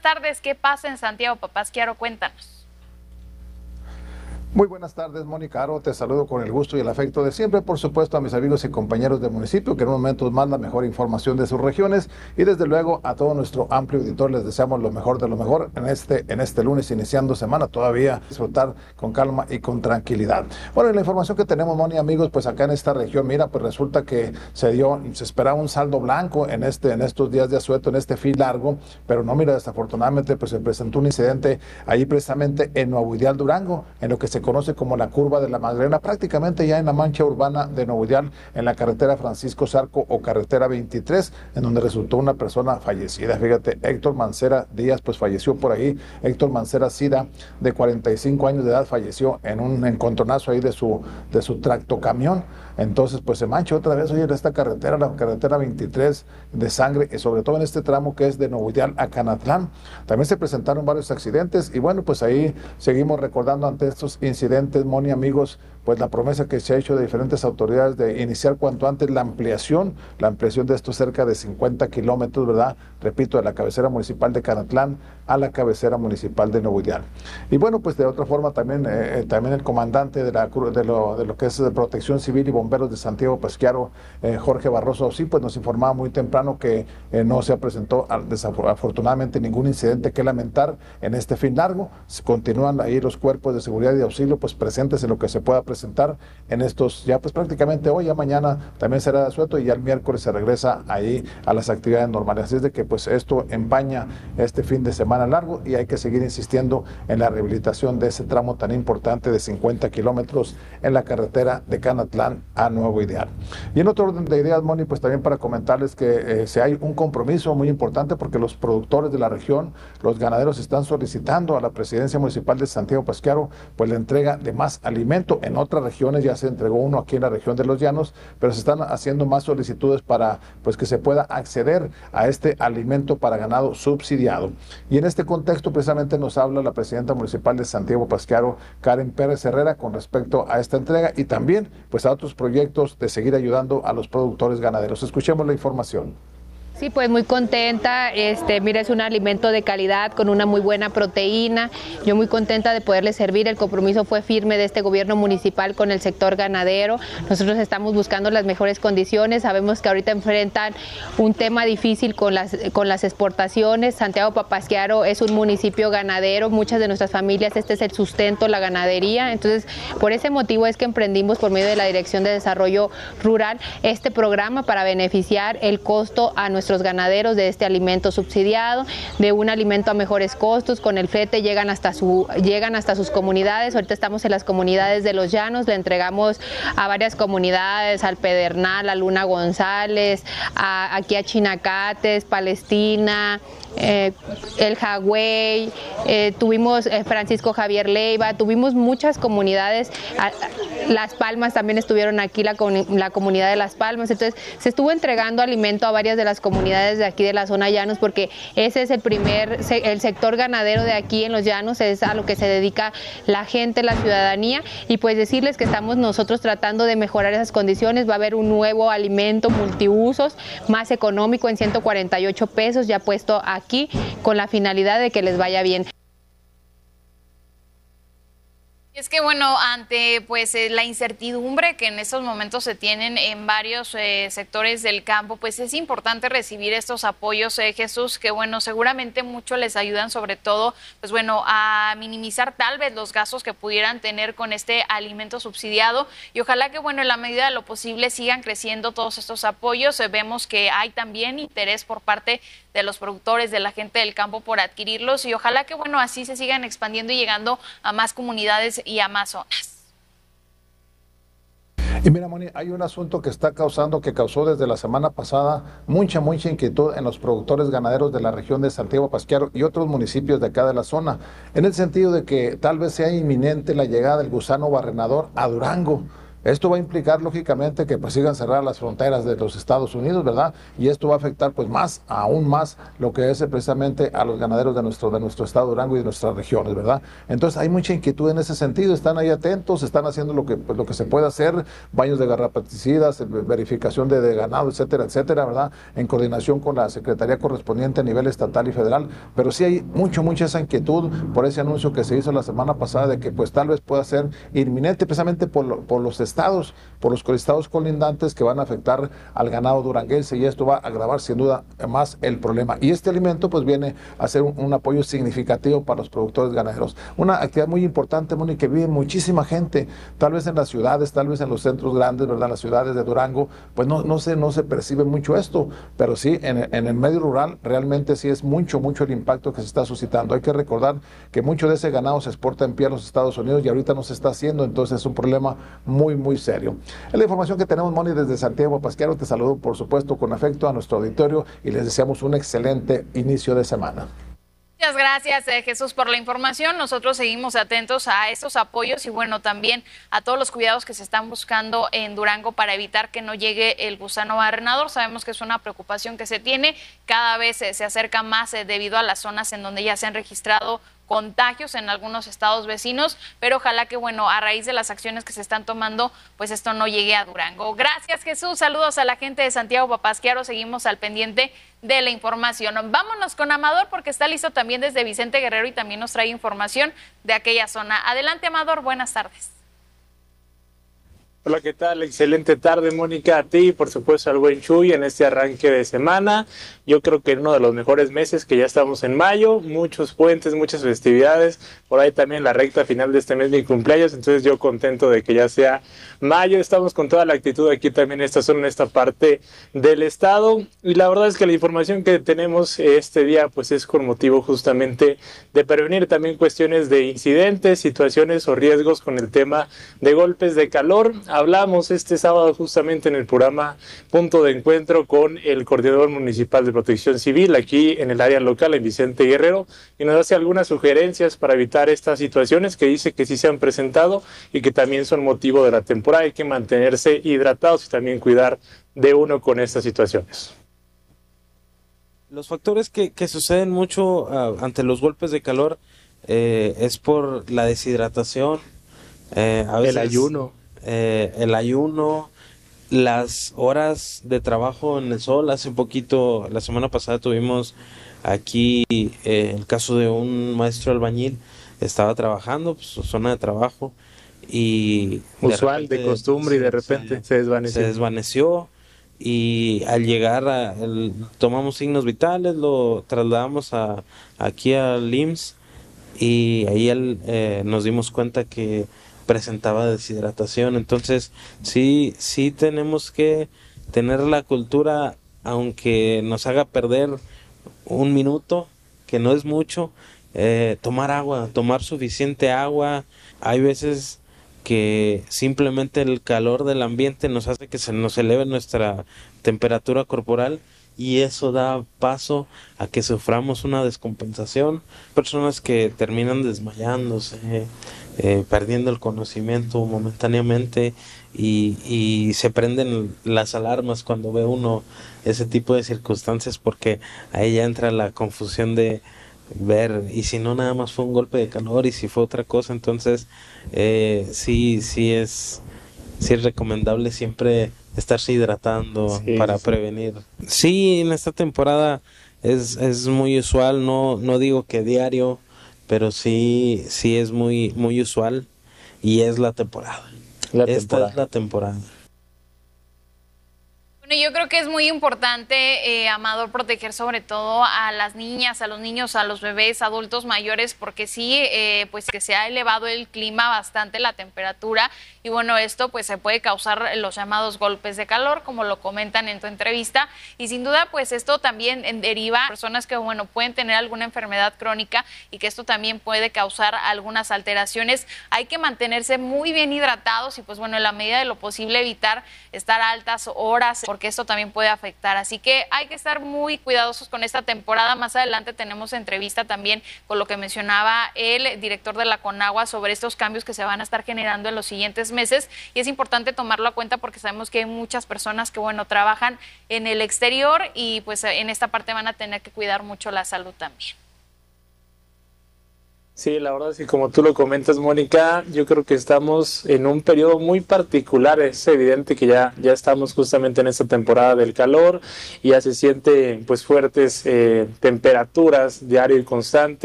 Tardes, ¿qué pasa en Santiago Papasquiaro? Cuéntanos. Muy buenas tardes, Mónica Aro, te saludo con el gusto y el afecto de siempre, por supuesto, a mis amigos y compañeros del municipio, que en un momento más la mejor información de sus regiones, y desde luego a todo nuestro amplio auditor les deseamos lo mejor de lo mejor en este lunes, iniciando semana, todavía disfrutar con calma y con tranquilidad. Bueno, la información que tenemos, Moni, amigos, pues acá en esta región, mira, pues resulta que se esperaba un saldo blanco en estos días de asueto, en este fin largo, pero no, mira, desafortunadamente pues se presentó un incidente ahí precisamente en Nuevo Ideal, Durango, en lo que se conoce como la curva de la Magdalena, prácticamente ya en la mancha urbana de Nuevo Ideal, en la carretera Francisco Zarco o carretera 23, en donde resultó una persona fallecida. Fíjate, Héctor Mancera Díaz, pues falleció por ahí. Héctor Mancera Cida, de 45 años de edad, falleció en un encontronazo ahí de su tractocamión. Entonces, pues se mancha otra vez, oye, esta carretera, la carretera 23, de sangre, y sobre todo en este tramo que es de Nuevo Ideal a Canatlán. También se presentaron varios accidentes, y bueno, pues ahí seguimos recordando ante estos incidentes, Moni, amigos, pues la promesa que se ha hecho de diferentes autoridades de iniciar cuanto antes la ampliación de estos cerca de 50 kilómetros, ¿verdad? Repito, de la cabecera municipal de Canatlán a la cabecera municipal de Nuevo Ideal. Y bueno, pues de otra forma también el comandante de lo que es de Protección Civil y Bomberos de Santiago Papasquiaro, Jorge Barroso, sí, pues nos informaba muy temprano que no se presentó desafortunadamente ningún incidente que lamentar en este fin largo. Continúan ahí los cuerpos de seguridad y de auxilio pues presentes en lo que se pueda presentar en estos, ya pues prácticamente hoy, ya mañana también será de asueto, y ya el miércoles se regresa ahí a las actividades normales. Así es de que pues esto empaña este fin de semana largo, y hay que seguir insistiendo en la rehabilitación de ese tramo tan importante de 50 kilómetros en la carretera de Canatlán a Nuevo Ideal. Y en otro orden de ideas, Moni, pues también para comentarles que hay un compromiso muy importante, porque los productores de la región, los ganaderos, están solicitando a la presidencia municipal de Santiago Papasquiaro pues la entrega de más alimento. En otras regiones ya se entregó uno aquí en la región de Los Llanos, pero se están haciendo más solicitudes para pues que se pueda acceder a este alimento para ganado subsidiado. Y en este contexto precisamente nos habla la presidenta municipal de Santiago Papasquiaro, Karen Pérez Herrera, con respecto a esta entrega y también pues a otros proyectos de seguir ayudando a los productores ganaderos. Escuchemos la información. Sí, pues muy contenta, mira, es un alimento de calidad con una muy buena proteína, yo muy contenta de poderle servir. El compromiso fue firme de este gobierno municipal con el sector ganadero. Nosotros estamos buscando las mejores condiciones, sabemos que ahorita enfrentan un tema difícil con las exportaciones. Santiago Papasquiaro es un municipio ganadero, muchas de nuestras familias, este es el sustento, la ganadería. Entonces, por ese motivo es que emprendimos por medio de la Dirección de Desarrollo Rural este programa para beneficiar el costo a nuestros ganaderos de este alimento subsidiado, de un alimento a mejores costos. Con el flete llegan hasta sus comunidades. Ahorita estamos en las comunidades de Los Llanos, le entregamos a varias comunidades, al Pedernal, a Luna González, aquí a Chinacates, Palestina, el Jagüey, tuvimos Francisco Javier Leiva, tuvimos muchas comunidades. Las Palmas también estuvieron aquí, la comunidad de Las Palmas. Entonces se estuvo entregando alimento a varias de las comunidades de aquí de la zona Llanos, porque ese es el sector ganadero de aquí en Los Llanos, es a lo que se dedica la gente, la ciudadanía, y pues decirles que estamos nosotros tratando de mejorar esas condiciones. Va a haber un nuevo alimento multiusos, más económico, en 148 pesos, ya puesto aquí con la finalidad de que les vaya bien. Es que bueno, ante pues la incertidumbre que en estos momentos se tienen en varios sectores del campo, pues es importante recibir estos apoyos, Jesús, que bueno, seguramente mucho les ayudan, sobre todo, pues bueno, a minimizar tal vez los gastos que pudieran tener con este alimento subsidiado, y ojalá que bueno, en la medida de lo posible sigan creciendo todos estos apoyos. Vemos que hay también interés por parte de los productores, de la gente del campo por adquirirlos, y ojalá que bueno, así se sigan expandiendo y llegando a más comunidades y a más zonas. Y mira, Moni, hay un asunto que causó desde la semana pasada mucha inquietud en los productores ganaderos de la región de Santiago Papasquiaro y otros municipios de acá de la zona, en el sentido de que tal vez sea inminente la llegada del gusano barrenador a Durango. Esto va a implicar, lógicamente, que pues sigan cerradas las fronteras de los Estados Unidos, ¿verdad? Y esto va a afectar pues más, aún más, lo que es precisamente a los ganaderos de nuestro estado de Durango y de nuestras regiones, ¿verdad? Entonces hay mucha inquietud en ese sentido, están ahí atentos, están haciendo lo que se puede hacer, baños de garrapaticidas, verificación de ganado, etcétera, etcétera, ¿verdad? En coordinación con la Secretaría correspondiente a nivel estatal y federal, pero sí hay mucha esa inquietud por ese anuncio que se hizo la semana pasada de que pues tal vez pueda ser inminente precisamente por los estados colindantes que van a afectar al ganado duranguense, y esto va a agravar sin duda más el problema. Y este alimento pues viene a ser un apoyo significativo para los productores ganaderos. Una actividad muy importante, Moni, que vive muchísima gente, tal vez en las ciudades, tal vez en los centros grandes, ¿verdad? Las ciudades de Durango, pues no se percibe mucho esto, pero sí en el medio rural realmente sí es mucho el impacto que se está suscitando. Hay que recordar que mucho de ese ganado se exporta en pie a los Estados Unidos y ahorita no se está haciendo, entonces es un problema muy serio. Es la información que tenemos, Moni, desde Santiago Papasquiaro. Te saludo, por supuesto, con afecto a nuestro auditorio y les deseamos un excelente inicio de semana. Muchas gracias, Jesús, por la información. Nosotros seguimos atentos a estos apoyos y bueno, también a todos los cuidados que se están buscando en Durango para evitar que no llegue el gusano barrenador. Sabemos que es una preocupación que se tiene, cada vez se acerca más debido a las zonas en donde ya se han registrado contagios en algunos estados vecinos, pero ojalá que, bueno, a raíz de las acciones que se están tomando, pues esto no llegue a Durango. Gracias, Jesús. Saludos a la gente de Santiago Papasquiaro. Seguimos al pendiente de la información. Vámonos con Amador porque está listo también desde Vicente Guerrero y también nos trae información de aquella zona. Adelante, Amador. Buenas tardes. Hola, ¿qué tal? Excelente tarde, Mónica, a ti y por supuesto al buen Chuy en este arranque de semana. Yo creo que en uno de los mejores meses, que ya estamos en mayo, muchos puentes, muchas festividades, por ahí también la recta final de este mes, mi cumpleaños, entonces yo contento de que ya sea mayo. Estamos con toda la actitud aquí también en esta zona, en esta parte del estado, y la verdad es que la información que tenemos este día pues es con motivo justamente de prevenir también cuestiones de incidentes, situaciones o riesgos con el tema de golpes de calor. Hablamos este sábado justamente en el programa Punto de Encuentro con el coordinador municipal de Protección Civil aquí en el área local, en Vicente Guerrero, y nos hace algunas sugerencias para evitar estas situaciones que dice que sí se han presentado y que también son motivo de la temporada. Hay que mantenerse hidratados y también cuidar de uno con estas situaciones. Los factores que suceden mucho ante los golpes de calor es por la deshidratación, a veces, el ayuno, las horas de trabajo en el sol. Hace poquito, la semana pasada tuvimos aquí el caso de un maestro albañil, estaba trabajando, pues, su zona de trabajo, y usual, de costumbre, y de repente se desvaneció. Y al llegar tomamos signos vitales, lo trasladamos aquí al IMSS, y ahí nos dimos cuenta que presentaba deshidratación. Entonces sí tenemos que tener la cultura, aunque nos haga perder un minuto, que no es mucho, tomar agua, tomar suficiente agua. Hay veces que simplemente el calor del ambiente nos hace que se nos eleve nuestra temperatura corporal, y eso da paso a que suframos una descompensación. Personas que terminan desmayándose, perdiendo el conocimiento momentáneamente, y se prenden las alarmas cuando ve uno ese tipo de circunstancias, porque ahí ya entra la confusión de ver, y si no nada más fue un golpe de calor, y si fue otra cosa. Entonces sí es recomendable siempre estarse hidratando para prevenir. Sí, en esta temporada es muy usual, no digo que diario, pero sí es muy usual, y es la temporada. Esta es la temporada. Bueno, yo creo que es muy importante, Amador, proteger sobre todo a las niñas, a los niños, a los bebés, adultos mayores, porque sí, pues que se ha elevado el clima bastante, la temperatura, y bueno, esto pues se puede causar los llamados golpes de calor, como lo comentan en tu entrevista, y sin duda pues esto también deriva a personas que, bueno, pueden tener alguna enfermedad crónica, y que esto también puede causar algunas alteraciones. Hay que mantenerse muy bien hidratados y pues bueno, en la medida de lo posible evitar estar a altas horas, porque porque esto también puede afectar. Así que hay que estar muy cuidadosos con esta temporada. Más adelante tenemos entrevista también con lo que mencionaba el director de la Conagua sobre estos cambios que se van a estar generando en los siguientes meses, y es importante tomarlo a cuenta porque sabemos que hay muchas personas que, bueno, trabajan en el exterior y pues en esta parte van a tener que cuidar mucho la salud también. Sí, la verdad, sí, como tú lo comentas, Mónica, yo creo que estamos en un periodo muy particular. Es evidente que ya estamos justamente en esta temporada del calor y ya se siente pues fuertes temperaturas diario y constante.